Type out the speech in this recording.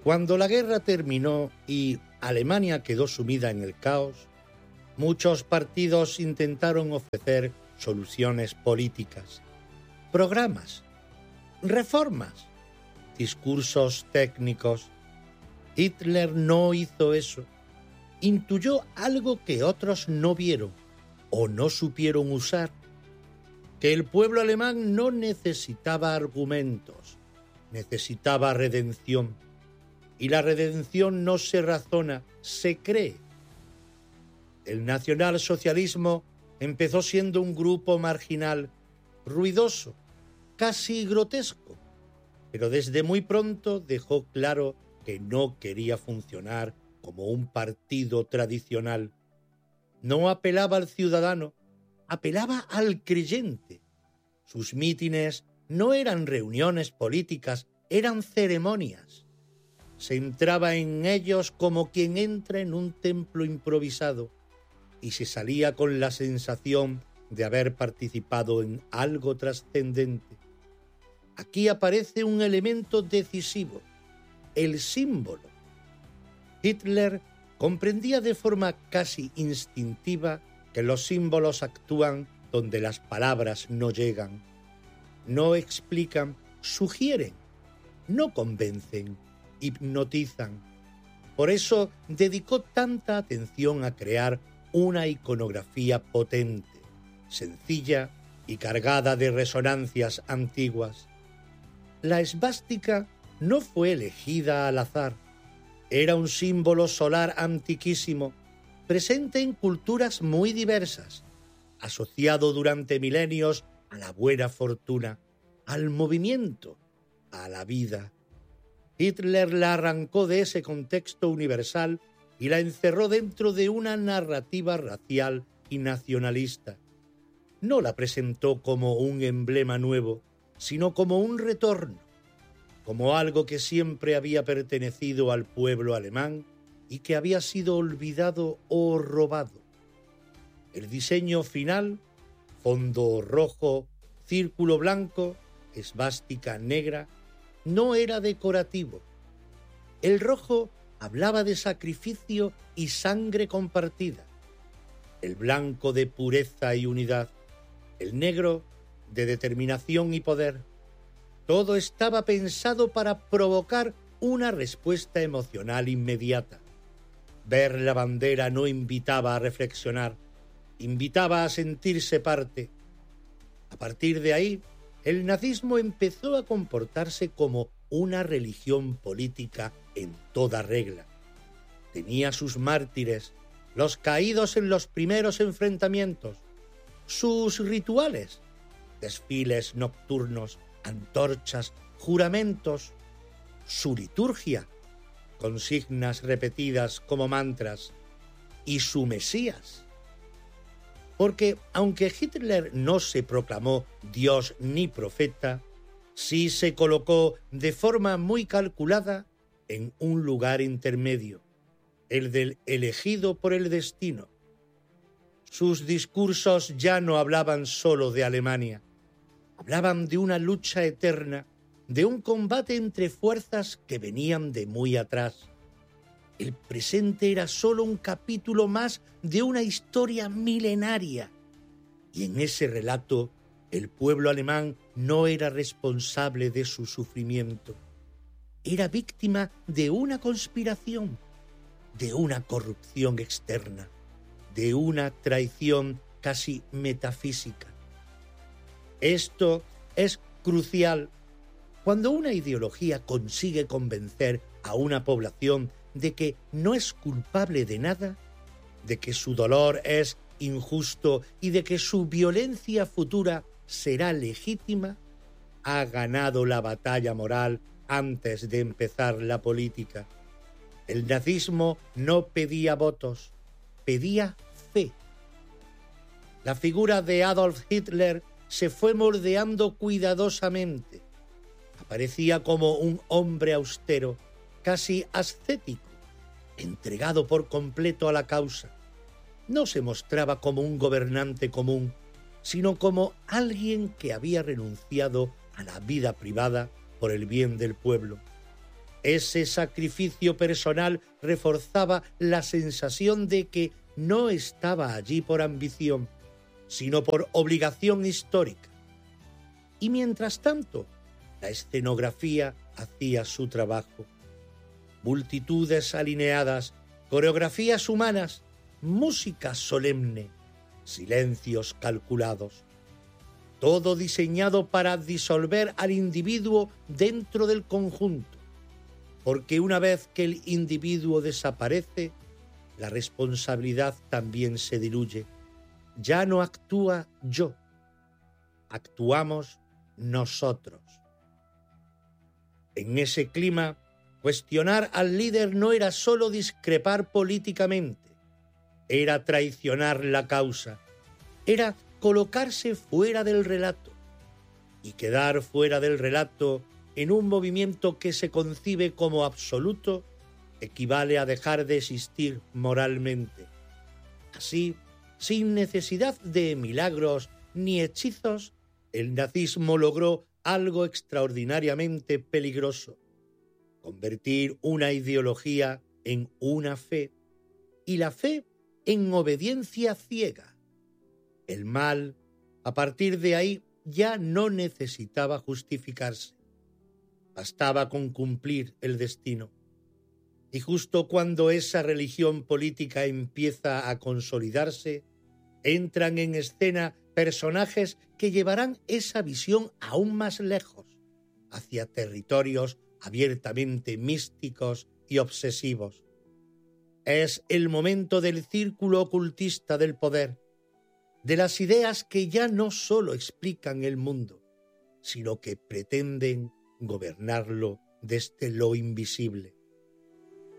Cuando la guerra terminó y Alemania quedó sumida en el caos, muchos partidos intentaron ofrecer soluciones políticas, programas, reformas, discursos técnicos. Hitler no hizo eso. Intuyó algo que otros no vieron o no supieron usar, que el pueblo alemán no necesitaba argumentos, necesitaba redención. Y la redención no se razona, se cree. El nacionalsocialismo empezó siendo un grupo marginal, ruidoso, casi grotesco, pero desde muy pronto dejó claro que no quería funcionar como un partido tradicional. No apelaba al ciudadano, apelaba al creyente. Sus mítines no eran reuniones políticas, eran ceremonias. Se entraba en ellos como quien entra en un templo improvisado y se salía con la sensación de haber participado en algo trascendente. Aquí aparece un elemento decisivo, el símbolo. Hitler comprendía de forma casi instintiva que los símbolos actúan donde las palabras no llegan, no explican, sugieren, no convencen, hipnotizan. Por eso dedicó tanta atención a crear una iconografía potente, sencilla y cargada de resonancias antiguas. La esvástica no fue elegida al azar. Era un símbolo solar antiquísimo, presente en culturas muy diversas, asociado durante milenios a la buena fortuna, al movimiento, a la vida. Hitler la arrancó de ese contexto universal y la encerró dentro de una narrativa racial y nacionalista. No la presentó como un emblema nuevo, sino como un retorno, como algo que siempre había pertenecido al pueblo alemán y que había sido olvidado o robado. El diseño final, fondo rojo, círculo blanco, esvástica negra, no era decorativo. El rojo hablaba de sacrificio y sangre compartida, el blanco de pureza y unidad, el negro de determinación y poder. Todo estaba pensado para provocar una respuesta emocional inmediata. Ver la bandera no invitaba a reflexionar, invitaba a sentirse parte. A partir de ahí, el nazismo empezó a comportarse como una religión política en toda regla. Tenía sus mártires, los caídos en los primeros enfrentamientos, sus rituales, desfiles nocturnos, antorchas, juramentos, su liturgia, consignas repetidas como mantras, y su Mesías. Porque aunque Hitler no se proclamó Dios ni profeta, sí se colocó de forma muy calculada en un lugar intermedio, el del elegido por el destino. Sus discursos ya no hablaban solo de Alemania, hablaban de una lucha eterna, de un combate entre fuerzas que venían de muy atrás. El presente era solo un capítulo más de una historia milenaria. Y en ese relato, el pueblo alemán no era responsable de su sufrimiento. Era víctima de una conspiración, de una corrupción externa, de una traición casi metafísica. Esto es crucial. Cuando una ideología consigue convencer a una población de que no es culpable de nada, de que su dolor es injusto y de que su violencia futura será legítima, ha ganado la batalla moral antes de empezar la política. El nazismo no pedía votos, pedía fe. La figura de Adolf Hitler se fue moldeando cuidadosamente. Aparecía como un hombre austero, casi ascético, entregado por completo a la causa. No se mostraba como un gobernante común, sino como alguien que había renunciado a la vida privada por el bien del pueblo. Ese sacrificio personal reforzaba la sensación de que no estaba allí por ambición, sino por obligación histórica. Y mientras tanto, la escenografía hacía su trabajo. Multitudes alineadas, coreografías humanas, música solemne, silencios calculados. Todo diseñado para disolver al individuo dentro del conjunto, porque una vez que el individuo desaparece, la responsabilidad también se diluye. Ya no actúa yo, actuamos nosotros. En ese clima, cuestionar al líder no era solo discrepar políticamente, era traicionar la causa, era colocarse fuera del relato. Y quedar fuera del relato en un movimiento que se concibe como absoluto equivale a dejar de existir moralmente. Así, sin necesidad de milagros ni hechizos, el nazismo logró algo extraordinariamente peligroso: convertir una ideología en una fe, y la fe en obediencia ciega. El mal, a partir de ahí, ya no necesitaba justificarse. Bastaba con cumplir el destino. Y justo cuando esa religión política empieza a consolidarse, entran en escena personajes que llevarán esa visión aún más lejos, hacia territorios abiertamente místicos y obsesivos. Es el momento del círculo ocultista del poder, de las ideas que ya no solo explican el mundo, sino que pretenden gobernarlo desde lo invisible.